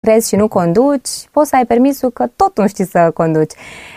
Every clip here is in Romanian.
crezi și nu conduci, poți să ai permisul că tot nu știi să conduci.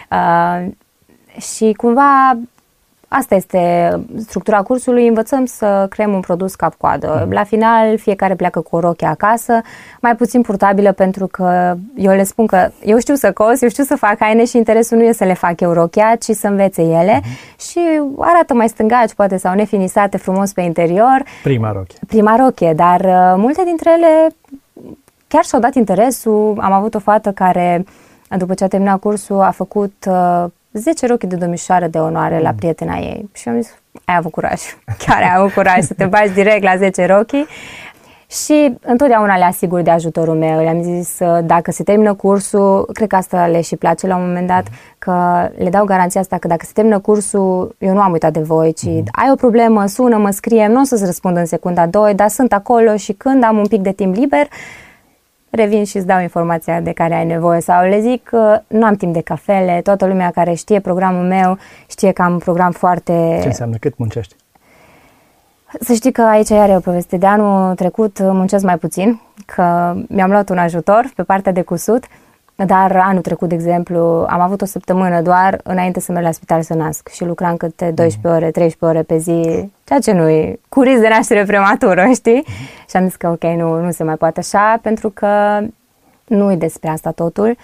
Și cumva asta este structura cursului, învățăm să creăm un produs cap-coadă. La final, fiecare pleacă cu o rochie acasă, mai puțin purtabilă, pentru că eu le spun că eu știu să cos, eu știu să fac haine și interesul nu e să le fac eu rochia, ci să învețe ele și arată mai stângaci, poate, sau nefinisate frumos pe interior. Prima rochie, dar multe dintre ele chiar și-au dat interesul. Am avut o fată care, după ce a terminat cursul, a făcut 10 rochii de domnișoară de onoare la prietena ei. Și am zis, ai avut curaj. Chiar ai avut curaj să te bagi direct la 10 rochii. Și întotdeauna le asigur de ajutorul meu. Le-am zis, dacă se termină cursul, cred că asta le și place la un moment dat, că le dau garanția asta că dacă se termină cursul, eu nu am uitat de voi, ci ai o problemă, sună, mă scrie, nu o să-ți răspund în secunda 2, dar sunt acolo și când am un pic de timp liber, revin și îți dau informația de care ai nevoie. Sau le zic că nu am timp de cafele, toată lumea care știe programul meu știe că am un program foarte... Ce înseamnă? Cât muncești? Să știi că aici iar e o poveste. De anul trecut muncesc mai puțin, că mi-am luat un ajutor pe partea de cusut, dar anul trecut, de exemplu, am avut o săptămână doar înainte să merg la spital să nasc și lucram câte 12 ore, 13 ore pe zi, ceea ce nu e, cu risc de naștere prematură, știi? Și am zis că ok, nu se mai poate așa, pentru că nu e despre asta totul,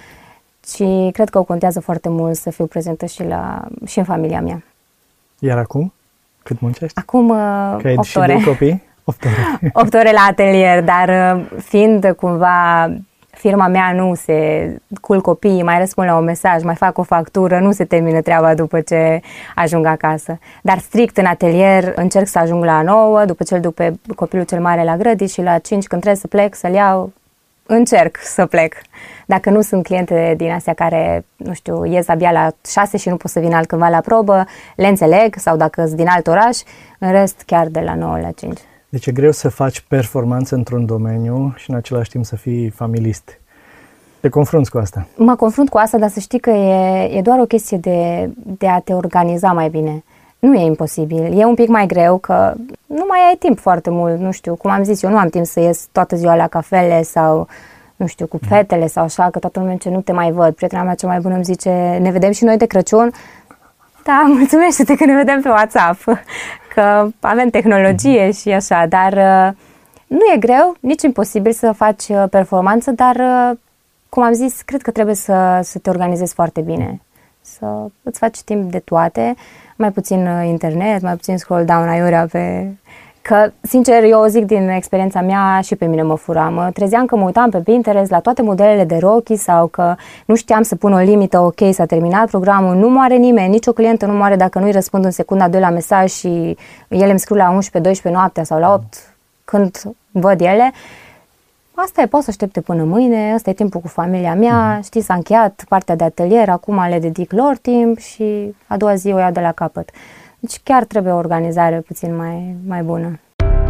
ci cred că o contează foarte mult să fiu prezentă și în familia mea. Iar acum? Cât muncești? Acum 8 ore. 2 copii? 8 ore. 8 ore la atelier, dar fiind cumva firma mea, nu se culc copiii, mai răspund la un mesaj, mai fac o factură, nu se termină treaba după ce ajung acasă. Dar strict în atelier încerc să ajung la 9, după ce îl duc pe copilul cel mare la grădini și la 5 când trebuie să plec, să-l iau, încerc să plec. Dacă nu sunt cliente din astea care, nu știu, ies abia la 6 și nu pot să vin altcândva la probă, le înțeleg, sau dacă sunt din alt oraș, în rest chiar de la 9 la 5. Deci e greu să faci performanță într-un domeniu și în același timp să fii familist. Te confrunți cu asta? Mă confrunt cu asta, dar să știi că e doar o chestie de a te organiza mai bine. Nu e imposibil. E un pic mai greu că nu mai ai timp foarte mult. Nu știu, cum am zis, eu nu am timp să ies toată ziua la cafele sau, nu știu, cu fetele sau așa, că toată lumea ce nu te mai văd. Prietena mea cea mai bună îmi zice, ne vedem și noi de Crăciun? Da, mulțumește-te că ne vedem pe WhatsApp, că avem tehnologie și așa, dar nu e greu, nici imposibil să faci performanță, dar, cum am zis, cred că trebuie să te organizezi foarte bine, să îți faci timp de toate, mai puțin internet, mai puțin scroll down aiurea pe... Că, sincer, eu o zic din experiența mea, și pe mine mă fura. Mă trezeam că mă uitam pe Pinterest la toate modelele de rochii sau că nu știam să pun o limită, ok, s-a terminat programul, nu moare nimeni, nicio clientă nu moare dacă nu-i răspund în secunda 2 la mesaj și ele îmi scriu la 11-12 noaptea sau la 8 când văd ele. Asta e, pot să aștepte până mâine, ăsta e timpul cu familia mea, știi, s-a încheiat partea de atelier, acum le dedic lor timp și a doua zi o iau de la capăt. Deci chiar trebuie o organizare puțin mai bună.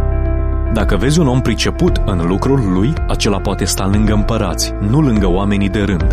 Dacă vezi un om priceput în lucrul lui, acela poate sta lângă împărați, nu lângă oamenii de rând.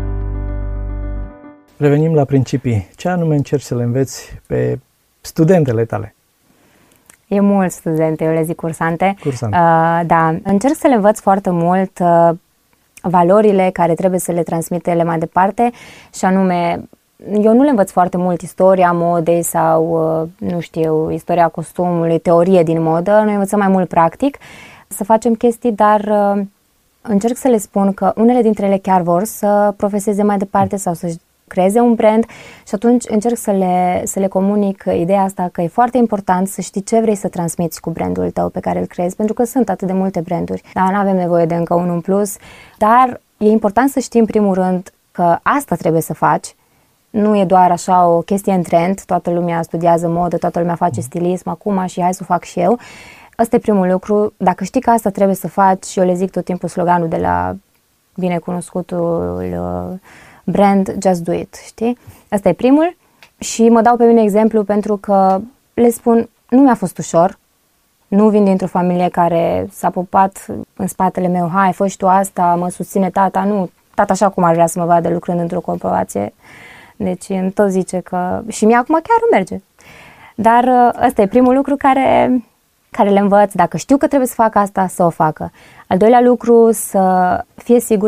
Revenim la principii. Ce anume încerci să le înveți pe studentele tale? E mulți studente, eu le zic cursante. Cursante. Da, încerc să le învăț foarte mult valorile care trebuie să le transmite ele mai departe și anume, eu nu le învăț foarte mult istoria modei sau, nu știu, istoria costumului, teorie din modă, noi învățăm mai mult practic să facem chestii, dar încerc să le spun că unele dintre ele chiar vor să profeseze mai departe sau să-și creeze un brand și atunci încerc să le comunic ideea asta că e foarte important să știi ce vrei să transmiți cu brandul tău pe care îl creezi, pentru că sunt atât de multe branduri, dar nu avem nevoie de încă unul în plus, dar e important să știi în primul rând că asta trebuie să faci. Nu e doar așa o chestie în trend, toată lumea studiază modă, toată lumea face stilism acum și hai să o fac și eu. Ăsta e primul lucru. Dacă știi că asta trebuie să faci, și eu le zic tot timpul sloganul de la binecunoscutul brand, just do it, știi? Ăsta e primul și mă dau pe mine exemplu pentru că le spun, nu mi-a fost ușor, nu vin dintr-o familie care s-a pupat în spatele meu, hai, fă și tu asta, mă susține tata, nu, tata așa cum ar vrea să mă vadă lucrând într-o corporație. Deci îmi tot zice că și mie acum chiar nu merge. Dar ăsta e primul lucru care le învăț. Dacă știu că trebuie să fac asta, să o facă. Al doilea lucru, să fie sigur